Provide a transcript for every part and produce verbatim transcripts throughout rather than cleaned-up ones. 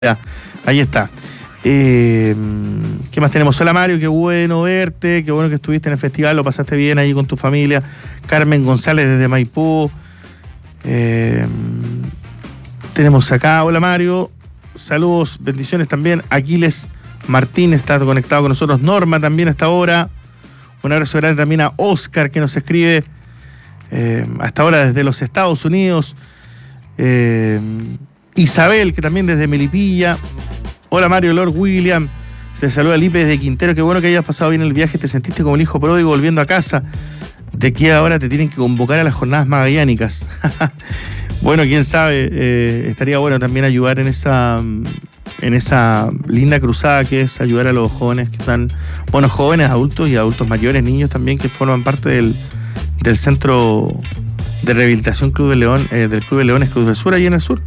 Ya, ahí está. Eh, ¿Qué más tenemos? Hola Mario, qué bueno verte, qué bueno que estuviste en el festival, lo pasaste bien ahí con tu familia. Carmen González desde Maipú. Eh, tenemos acá, hola Mario, saludos, bendiciones también. Aquiles Martín está conectado con nosotros. Norma también hasta ahora. Un abrazo grande también a Oscar que nos escribe eh, hasta ahora desde los Estados Unidos. Eh, Isabel, que también desde Melipilla. Hola Mario, Lord William. Se saluda Lipe desde Quintero. Qué bueno que hayas pasado bien el viaje. Te sentiste como el hijo pródigo volviendo a casa. De aquí a ahora te tienen que convocar a las jornadas magallánicas. Bueno, quién sabe. Eh, estaría bueno también ayudar en esa, en esa linda cruzada que es ayudar a los jóvenes que están, bueno, jóvenes, adultos y adultos mayores, niños también que forman parte del, del centro de rehabilitación Club de León, eh, del Club de Leones Cruz del Sur, allí en el sur.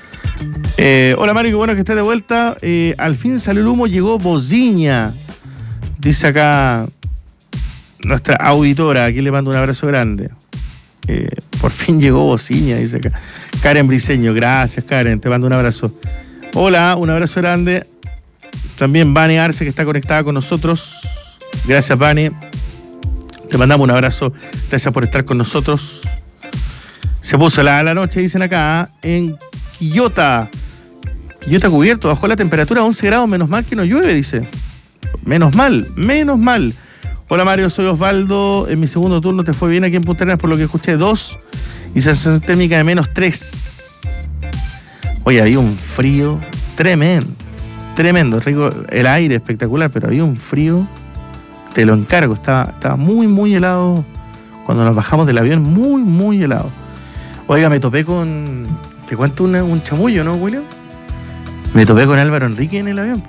Eh, hola Mario, qué bueno que estés de vuelta. Eh, al fin salió el humo, llegó Bociña. Dice acá nuestra auditora, aquí le mando un abrazo grande. Eh, por fin llegó Bociña, dice acá. Karen Briceño, gracias Karen, te mando un abrazo. Hola, un abrazo grande. También Vane Arce, que está conectada con nosotros. Gracias Vane. Te mandamos un abrazo. Gracias por estar con nosotros. Se puso la, la noche, dicen acá, en Quillota. Quillota cubierto, bajó la temperatura a once grados, menos mal que no llueve, dice. Menos mal, menos mal. Hola Mario, soy Osvaldo. En mi segundo turno te fue bien aquí en Punta Arenas, por lo que escuché, dos. Y sensación térmica de menos tres. Oye, había un frío tremendo. Tremendo, rico. El aire espectacular, pero había un frío. Te lo encargo, estaba, estaba muy, muy helado. Cuando nos bajamos del avión, muy, muy helado. Oiga, me topé con... Te cuento una, un chamullo, ¿no, William? Me topé con Álvaro Enrique en el avión.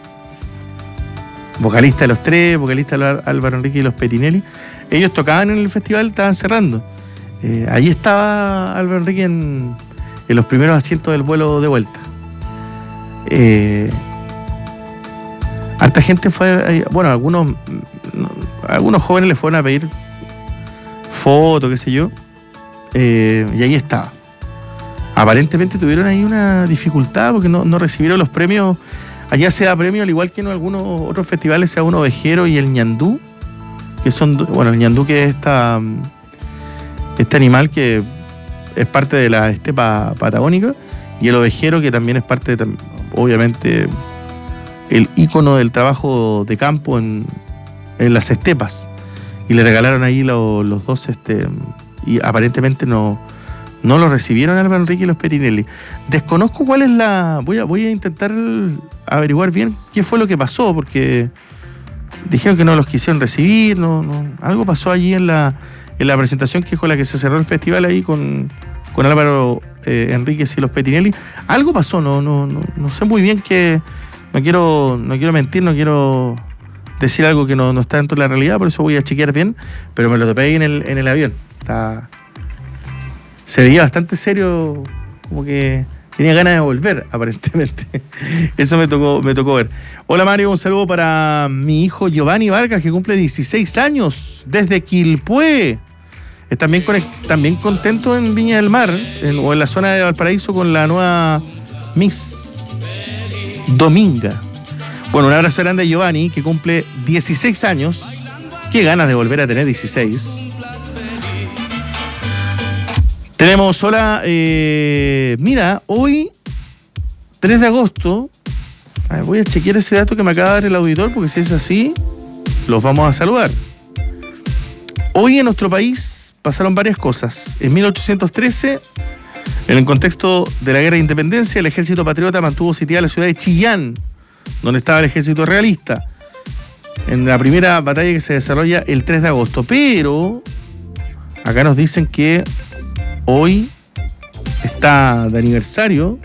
Vocalista de los tres, vocalista de Álvaro Enrique y los Petinelli. Ellos tocaban en el festival, estaban cerrando. Eh, ahí estaba Álvaro Enrique en, en los primeros asientos del vuelo de vuelta. Eh, harta gente fue... Bueno, algunos, algunos jóvenes le fueron a pedir fotos, qué sé yo. Eh, y ahí estaba. Aparentemente tuvieron ahí una dificultad porque no, no recibieron los premios. Allá se da premio, al igual que en algunos otros festivales, sea un ovejero y el ñandú, que son, bueno, el ñandú que es esta, este animal que es parte de la estepa patagónica, y el ovejero que también es parte, de, obviamente, el ícono del trabajo de campo en, en las estepas. Y le regalaron ahí lo, los dos, este, y aparentemente no... No lo recibieron Álvaro Enrique y los Petinelli. Desconozco cuál es la... Voy a, voy a intentar averiguar bien qué fue lo que pasó, porque dijeron que no los quisieron recibir, no, no, algo pasó allí en la, en la presentación que es con la que se cerró el festival ahí con, con Álvaro eh, Enríquez y los Petinelli. Algo pasó, no, no, no, no sé muy bien qué... No quiero, no quiero mentir, no quiero decir algo que no, no está dentro de la realidad, por eso voy a chequear bien, pero me lo topé ahí en el, en el avión. Está... Se veía bastante serio, como que tenía ganas de volver, aparentemente. Eso me tocó, me tocó ver. Hola Mario, un saludo para mi hijo Giovanni Vargas, que cumple dieciséis años, desde Quilpué. Están bien, también contento en Viña del Mar, en, o en la zona de Valparaíso, con la nueva Miss Dominga. Bueno, un abrazo grande a Giovanni, que cumple dieciséis años. Qué ganas de volver a tener dieciséis. Tenemos, hola, eh, mira, hoy, tres de agosto, a ver, voy a chequear ese dato que me acaba de dar el auditor, porque si es así, los vamos a saludar. Hoy en nuestro país pasaron varias cosas. En mil ochocientos trece, en el contexto de la Guerra de Independencia, el ejército patriota mantuvo sitiada la ciudad de Chillán, donde estaba el ejército realista, en la primera batalla que se desarrolla el tres de agosto. Pero acá nos dicen que hoy está de aniversario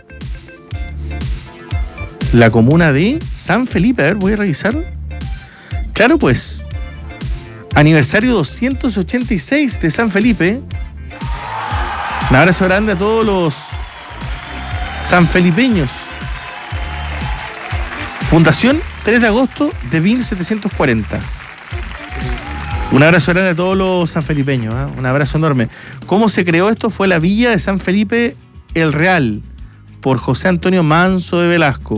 la comuna de San Felipe. A ver, voy a revisar. Claro, pues, aniversario doscientos ochenta y seis de San Felipe. Un abrazo grande a todos los sanfelipeños. Fundación tres de agosto de mil setecientos cuarenta. Un abrazo grande a todos los sanfelipeños, ¿eh? Un abrazo enorme. ¿Cómo se creó esto? Fue la villa de San Felipe el Real, por José Antonio Manso de Velasco.